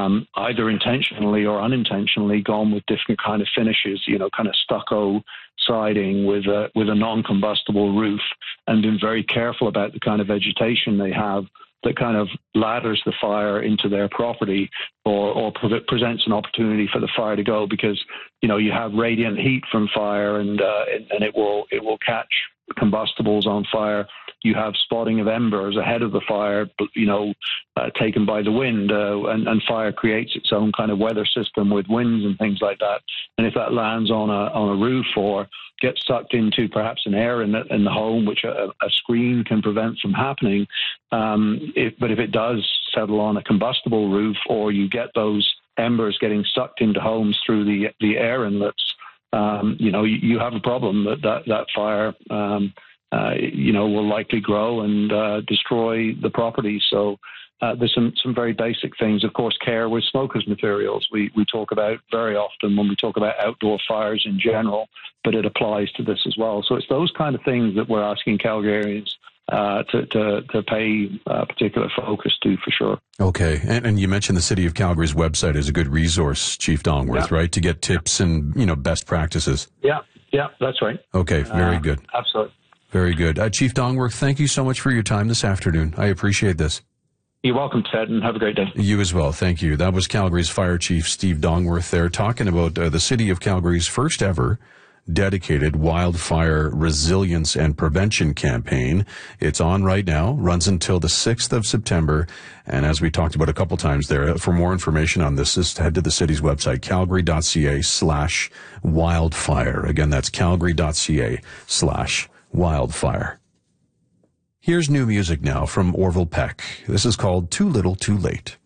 either intentionally or unintentionally gone with different kind of finishes, kind of stucco siding with a non-combustible roof, and been very careful about the kind of vegetation they have that kind of ladders the fire into their property or presents an opportunity for the fire to go, because, you have radiant heat from fire and it will catch combustibles on fire. You have spotting of embers ahead of the fire, taken by the wind, and fire creates its own kind of weather system with winds and things like that. And if that lands on a roof or gets sucked into perhaps an air in the home, which a screen can prevent from happening, but if it does settle on a combustible roof, or you get those embers getting sucked into homes through the air inlets, you have a problem that fire will likely grow and destroy the property. So there's some very basic things. Of course, care with smokers materials we talk about very often when we talk about outdoor fires in general, but it applies to this as well. So it's those kind of things that we're asking Calgarians to pay particular focus to, for sure. Okay, and you mentioned the City of Calgary's website is a good resource, Chief Dongworth, right, to get tips and best practices. Yeah, that's right. Okay, very good. Absolutely. Very good. Chief Dongworth, thank you so much for your time this afternoon. I appreciate this. You're welcome, Ted, and have a great day. You as well. Thank you. That was Calgary's Fire Chief Steve Dongworth there talking about the City of Calgary's first ever dedicated wildfire resilience and prevention campaign. It's on right now, runs until the 6th of September. And as we talked about a couple times there, for more information on this, just head to the city's website, calgary.ca/wildfire. Again, that's calgary.ca/wildfire. Here's new music now from Orville Peck. This is called Too Little Too Late.